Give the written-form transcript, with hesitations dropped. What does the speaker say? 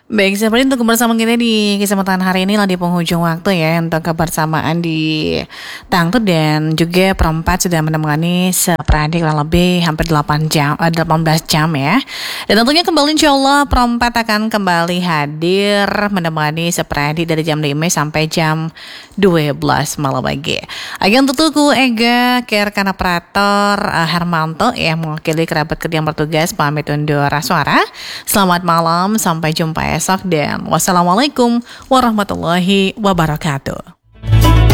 Baik, seperti untuk bersama kita di kesempatan hari ini lah di penghujung waktu ya untuk kebersamaan di Tangtut dan juga perempat sudah menemani seperadik kurang lebih hampir 8 jam, 18 jam ya. Dan tentunya kembali insya Allah perempat akan kembali hadir menemani seperadik dari jam 5 sampai jam 12 malam pagi. Agen tutuku Ega Kerkana Prator Hermanto yang mewakili kerabat kerja yang bertugas pamit undur suara. Selamat malam, sampai jumpa esok dan wassalamualaikum warahmatullahi wabarakatuh.